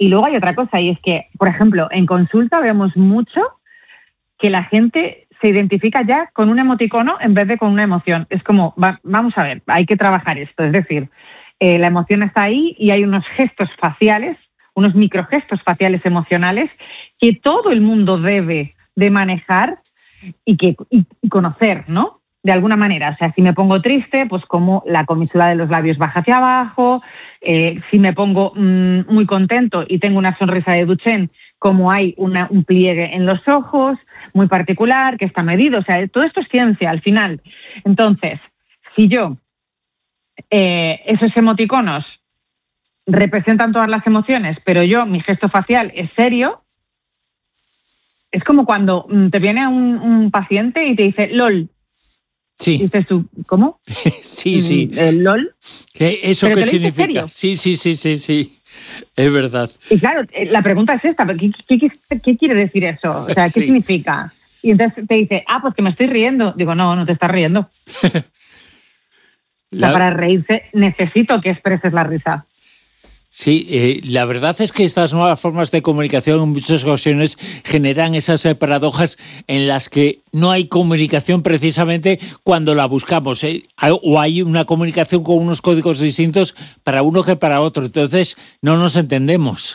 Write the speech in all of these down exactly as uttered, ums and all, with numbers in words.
Y luego hay otra cosa, y es que, por ejemplo, en consulta vemos mucho que la gente se identifica ya con un emoticono en vez de con una emoción. Es como, va, vamos a ver, hay que trabajar esto. Es decir, eh, la emoción está ahí y hay unos gestos faciales, unos microgestos faciales emocionales que todo el mundo debe de manejar y, que, y, y conocer, ¿no? De alguna manera. O sea, si me pongo triste, pues como la comisura de los labios baja hacia abajo. Eh, si me pongo mmm, muy contento y tengo una sonrisa de Duchenne, como hay una, un pliegue en los ojos muy particular, que está medido. O sea, todo esto es ciencia al final. Entonces, si yo, eh, esos emoticonos representan todas las emociones, pero yo, mi gesto facial es serio, es como cuando te viene un, un paciente y te dice LOL. Sí. Dices tú, ¿cómo? Sí, sí. ¿El LOL? ¿Qué, ¿Eso qué significa? Sí, sí, sí, sí, sí. Es verdad. Y claro, la pregunta es esta, ¿qué, qué, qué, qué quiere decir eso? O sea, ¿qué sí. significa? Y entonces te dice, ah, pues que me estoy riendo. Digo, no, no te estás riendo. La... O sea, para reírse necesito que expreses la risa. Sí, eh, la verdad es que estas nuevas formas de comunicación en muchas ocasiones generan esas eh, paradojas en las que no hay comunicación precisamente cuando la buscamos, ¿eh? O hay una comunicación con unos códigos distintos para uno que para otro, entonces no nos entendemos.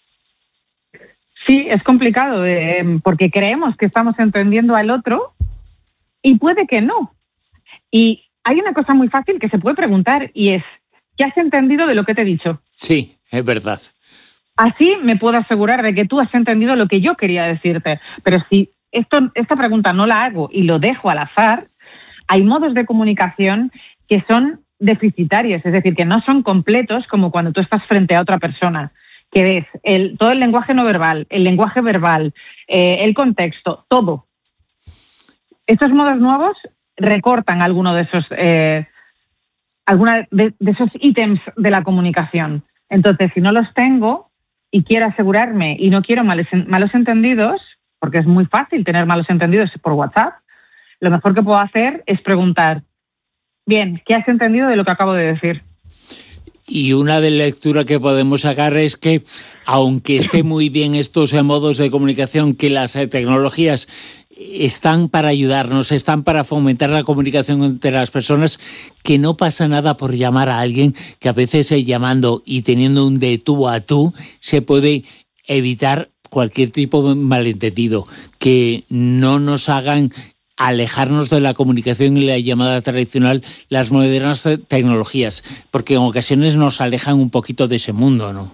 Sí, es complicado eh, porque creemos que estamos entendiendo al otro y puede que no. Y hay una cosa muy fácil que se puede preguntar y es, ¿qué has entendido de lo que te he dicho? Sí, es verdad. Así me puedo asegurar de que tú has entendido lo que yo quería decirte. Pero si esto, esta pregunta no la hago y lo dejo al azar, hay modos de comunicación que son deficitarios, es decir, que no son completos como cuando tú estás frente a otra persona, que ves el, todo el lenguaje no verbal, el lenguaje verbal, eh, el contexto, todo. Estos modos nuevos recortan alguno de esos... Eh, alguna de, de esos ítems de la comunicación. Entonces, si no los tengo y quiero asegurarme y no quiero males, malos entendidos, porque es muy fácil tener malos entendidos por WhatsApp, lo mejor que puedo hacer es preguntar, bien, ¿qué has entendido de lo que acabo de decir? Y una de las lecturas que podemos sacar es que, aunque esté muy bien estos modos de comunicación, que las tecnologías están para ayudarnos, están para fomentar la comunicación entre las personas, que no pasa nada por llamar a alguien, que a veces eh, llamando y teniendo un de tú a tú se puede evitar cualquier tipo de malentendido, que no nos hagan alejarnos de la comunicación y la llamada tradicional las modernas tecnologías, porque en ocasiones nos alejan un poquito de ese mundo, ¿no?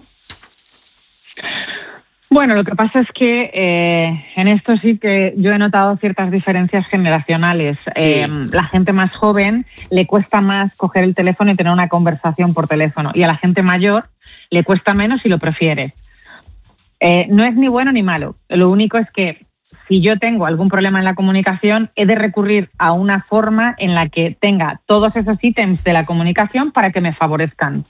Bueno, lo que pasa es que eh, en esto sí que yo he notado ciertas diferencias generacionales. Sí. Eh, la gente más joven le cuesta más coger el teléfono y tener una conversación por teléfono, y a la gente mayor le cuesta menos y lo prefiere. Eh, no es ni bueno ni malo. Lo único es que si yo tengo algún problema en la comunicación, he de recurrir a una forma en la que tenga todos esos ítems de la comunicación para que me favorezcan.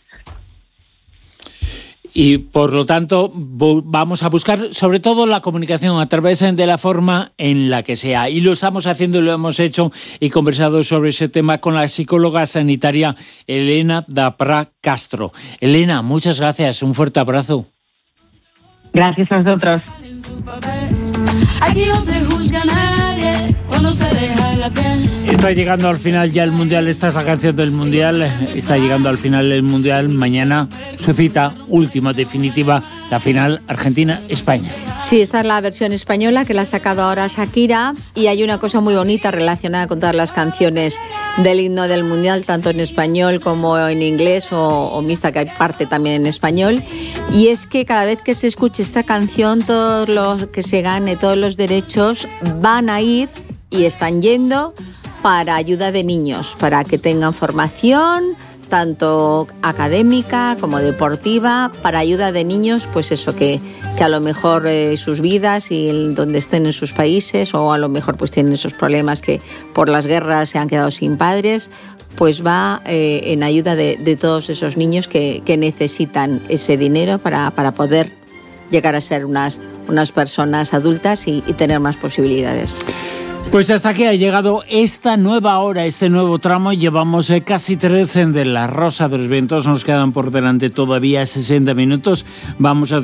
Y por lo tanto vamos a buscar sobre todo la comunicación a través de la forma en la que sea. Y lo estamos haciendo y lo hemos hecho y conversado sobre ese tema con la psicóloga sanitaria Elena Dapra Castro. Elena, muchas gracias. Un fuerte abrazo. Gracias a vosotros. Aquí no se juzga a nadie cuando se deja la piel. Está llegando al final ya el Mundial, esta es la canción del Mundial, está llegando al final el Mundial, mañana su cita última, definitiva, la final Argentina-España. Sí, esta es la versión española que la ha sacado ahora Shakira, y hay una cosa muy bonita relacionada con todas las canciones del himno del Mundial, tanto en español como en inglés o, o mixta, que hay parte también en español, y es que cada vez que se escuche esta canción, todos los que se gane, todos los derechos van a ir y están yendo para ayuda de niños, para que tengan formación, tanto académica como deportiva, para ayuda de niños, pues eso, que, que a lo mejor eh, sus vidas y el, donde estén en sus países, o a lo mejor pues tienen esos problemas que por las guerras se han quedado sin padres, pues va eh, en ayuda de, de todos esos niños que, que necesitan ese dinero para, para poder llegar a ser unas, unas personas adultas y, y tener más posibilidades. Pues hasta aquí ha llegado esta nueva hora, este nuevo tramo. Llevamos eh, casi tres en de la Rosa de los Vientos. Nos quedan por delante todavía sesenta minutos. Vamos a